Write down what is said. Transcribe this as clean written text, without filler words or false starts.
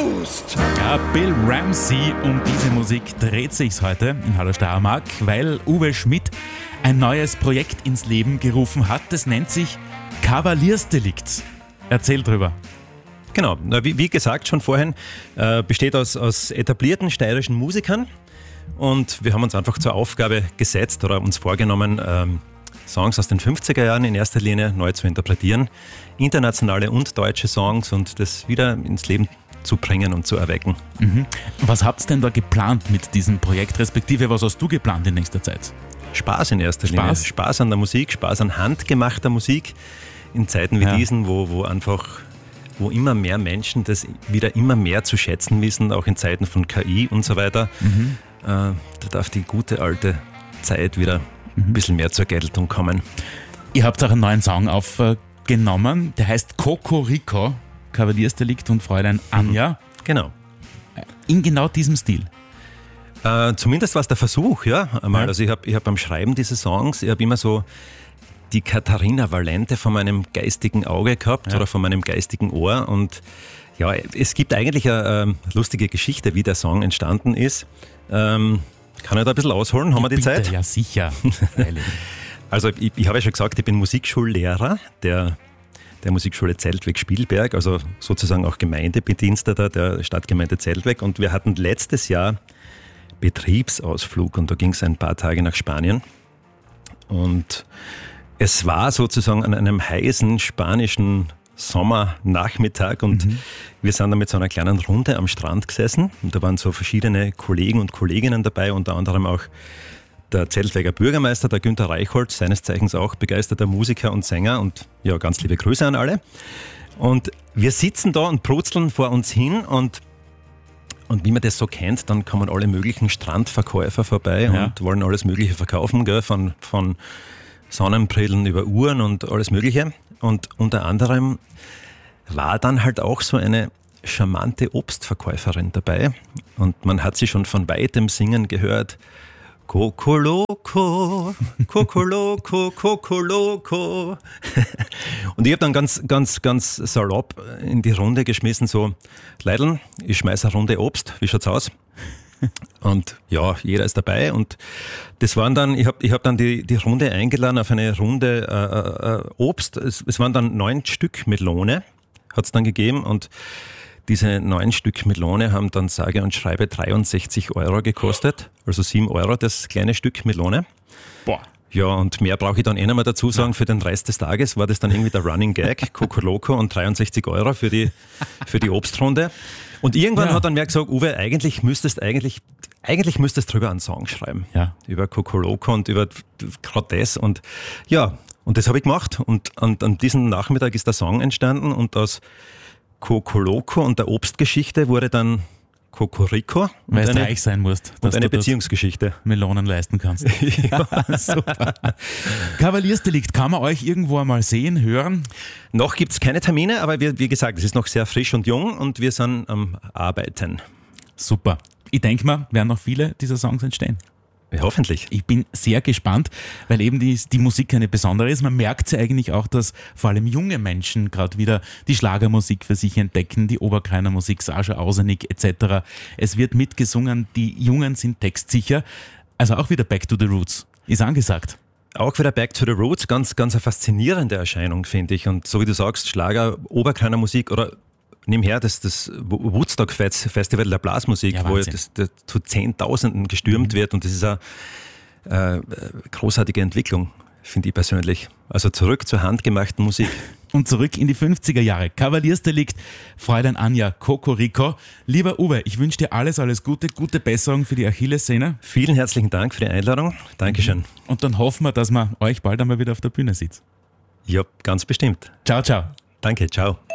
Toast! Ja, Bill Ramsey, um diese Musik dreht sich's heute in Hallo Steiermark, weil Uwe Schmidt ein neues Projekt ins Leben gerufen hat. Das nennt sich Kavaliersdelikt. Erzähl drüber. Genau, wie gesagt schon vorhin, besteht aus etablierten steirischen Musikern und wir haben uns einfach zur Aufgabe gesetzt oder uns vorgenommen, Songs aus den 50er Jahren in erster Linie neu zu interpretieren, internationale und deutsche Songs und das wieder ins Leben zu bringen und zu erwecken. Mhm. Was habt ihr denn da geplant mit diesem Projekt, respektive was hast du geplant in nächster Zeit? Spaß in erster Linie. Spaß an der Musik, Spaß an handgemachter Musik in Zeiten wie diesen, wo immer mehr Menschen das wieder immer mehr zu schätzen wissen, auch in Zeiten von KI und so weiter. Da darf die gute alte Zeit wieder ein bisschen mehr zur Geltung kommen. Ihr habt auch einen neuen Song aufgenommen, der heißt Cocorico, Kavaliersdelikt und Fräulein Anja. Genau. In genau diesem Stil. Zumindest war es der Versuch, ja. Einmal. Also ich hab beim Schreiben dieses Songs, ich habe immer so die Katharina Valente von meinem geistigen Auge gehabt oder von meinem geistigen Ohr und ja, es gibt eigentlich eine lustige Geschichte, wie der Song entstanden ist. Kann ich da ein bisschen ausholen? Haben wir die Zeit? Ja, sicher. Also ich habe ja schon gesagt, ich bin Musikschullehrer der Musikschule Zeltweg-Spielberg, also sozusagen auch Gemeindebediensteter der Stadtgemeinde Zeltweg und wir hatten letztes Jahr Betriebsausflug und da ging es ein paar Tage nach Spanien und es war sozusagen an einem heißen spanischen Sommernachmittag und wir sind da mit so einer kleinen Runde am Strand gesessen und da waren so verschiedene Kollegen und Kolleginnen dabei, unter anderem auch der Zeltweger Bürgermeister, der Günther Reichholz, seines Zeichens auch begeisterter Musiker und Sänger und ja, ganz liebe Grüße an alle. Und wir sitzen da und brutzeln vor uns hin und wie man das so kennt, dann kommen alle möglichen Strandverkäufer vorbei und wollen alles Mögliche verkaufen, gell, von Sonnenbrillen über Uhren und alles Mögliche. Und unter anderem war dann halt auch so eine charmante Obstverkäuferin dabei und man hat sie schon von weitem singen gehört. Coco Loco, Coco Loco, Coco Loco. Und ich habe dann ganz salopp in die Runde geschmissen, so, Leideln, ich schmeiße eine Runde Obst, wie schaut's aus? Und ja, jeder ist dabei und das waren dann, ich hab dann die Runde eingeladen auf eine Runde Obst. Es waren dann 9 Stück Melone, hat es dann gegeben und diese 9 Stück Melone haben dann sage und schreibe 63 Euro gekostet, also 7 Euro das kleine Stück Melone. Boah. Ja, und mehr brauche ich dann nicht mehr dazu sagen. Für den Rest des Tages war das dann irgendwie der Running Gag, Coco Loco und 63 Euro für die Obstrunde. Und irgendwann hat dann mir gesagt, Uwe, eigentlich müsstest drüber einen Song schreiben. Ja. Über Coco Loco und über gerade das. Und ja, und das habe ich gemacht. Und an diesem Nachmittag ist der Song entstanden und aus Coco Loco und der Obstgeschichte wurde dann Cocorico. Weil du reich sein musst. Und eine Beziehungsgeschichte. Melonen leisten kannst. Ja, super. Kavaliersdelikt, kann man euch irgendwo einmal sehen, hören? Noch gibt es keine Termine, aber wie gesagt, es ist noch sehr frisch und jung und wir sind am Arbeiten. Super. Ich denke mal, werden noch viele dieser Songs entstehen. Ja, hoffentlich. Ich bin sehr gespannt, weil eben die Musik eine besondere ist. Man merkt ja eigentlich auch, dass vor allem junge Menschen gerade wieder die Schlagermusik für sich entdecken, die Oberkreiner Musik, Sascha Ausenig etc. Es wird mitgesungen, die Jungen sind textsicher. Also auch wieder Back to the Roots, ist angesagt. Auch wieder Back to the Roots, ganz eine faszinierende Erscheinung, finde ich. Und so wie du sagst, Schlager, Oberkreiner Musik oder nebenher das Woodstock Festival der Blasmusik, wo das zu Zehntausenden gestürmt wird und das ist eine großartige Entwicklung, finde ich persönlich. Also zurück zur handgemachten Musik. Und zurück in die 50er Jahre. Kavaliersdelikt, Fräulein Anja, Cocorico. Lieber Uwe, ich wünsche dir alles Gute, gute Besserung für die Achillessehne. Vielen herzlichen Dank für die Einladung. Dankeschön. Und dann hoffen wir, dass man euch bald einmal wieder auf der Bühne sieht. Ja, ganz bestimmt. Ciao, ciao. Danke, ciao.